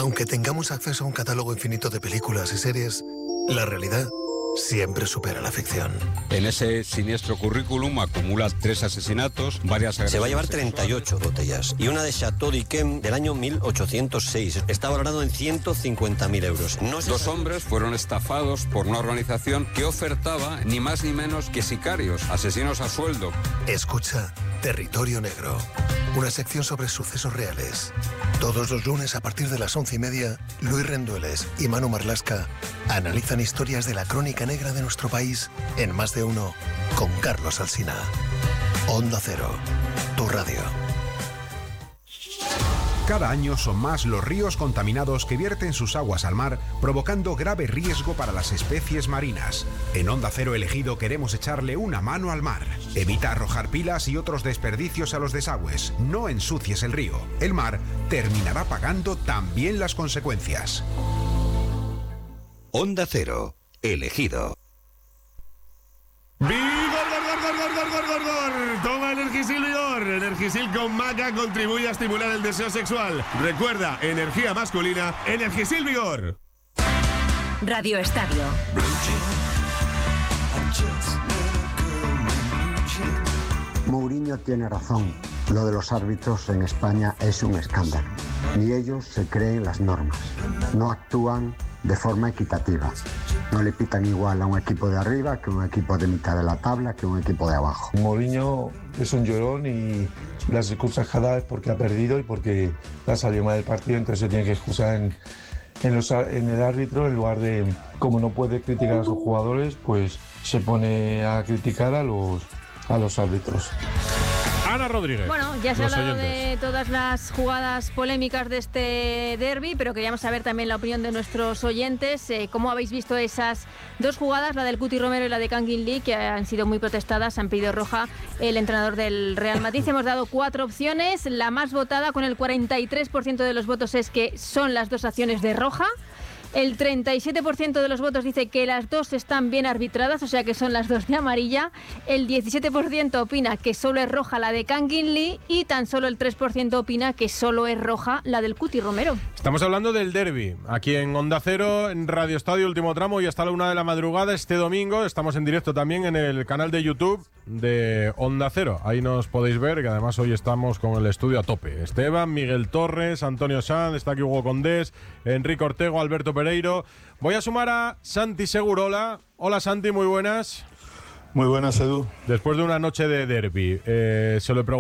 Aunque tengamos acceso a un catálogo infinito de películas y series, la realidad siempre supera la ficción. En ese siniestro currículum acumula 3 asesinatos, varias agresiones. Se va a llevar 38 botellas y una de Chateau d'Yquem del año 1806. Está valorado en 150.000 euros. Dos hombres fueron estafados por una organización que ofertaba ni más ni menos que sicarios, asesinos a sueldo. Escucha Territorio Negro, una sección sobre sucesos reales. Todos los lunes a partir de las 11:30, Luis Rendueles y Manu Marlasca analizan historias de la crónica negra de nuestro país en Más de Uno con Carlos Alsina. Onda Cero, tu radio. Cada año son más los ríos contaminados que vierten sus aguas al mar, provocando grave riesgo para las especies marinas. En Onda Cero Elegido queremos echarle una mano al mar. Evita arrojar pilas y otros desperdicios a los desagües. No ensucies el río. El mar terminará pagando también las consecuencias. Onda Cero Elegido. Toma Energisil Vigor. Energisil con maca contribuye a estimular el deseo sexual. Recuerda, energía masculina, Energisil Vigor. Radio Estadio. Mourinho tiene razón. Lo de los árbitros en España es un escándalo. Ni ellos se creen las normas. No actúan de forma equitativa. No le pitan igual a un equipo de arriba que a un equipo de mitad de la tabla que a un equipo de abajo. Mourinho es un llorón y las excusas que da es porque ha perdido y porque ha salido mal del partido, entonces se tiene que excusar en el árbitro en lugar de, como no puede criticar a sus jugadores, pues se pone a criticar a los árbitros. Ana Rodríguez. Bueno, ya se ha hablado de todas las jugadas polémicas de este derbi, pero queríamos saber también la opinión de nuestros oyentes. ¿Cómo habéis visto esas dos jugadas, la del Cuti Romero y la de Kangin Lee, que han sido muy protestadas? Han pedido roja el entrenador del Real Madrid. Hemos dado 4 opciones. La más votada, con el 43% de los votos, es que son las dos acciones de roja. El 37% de los votos dice que las dos están bien arbitradas, o sea que son las dos de amarilla. El 17% opina que solo es roja la de Kangin Lee y tan solo el 3% opina que solo es roja la del Cuti Romero. Estamos hablando del derbi, aquí en Onda Cero, en Radio Estadio, último tramo, y hasta la 1 de la madrugada este domingo. Estamos en directo también en el canal de YouTube de Onda Cero. Ahí nos podéis ver, que además hoy estamos con el estudio a tope. Esteban, Miguel Torres, Antonio Sanz, está aquí Hugo Condés, Enrique Ortego, Alberto Pereiro. Voy a sumar a Santi Segurola. Hola Santi, muy buenas. Muy buenas, Edu. Después de una noche de derbi, se lo he preguntado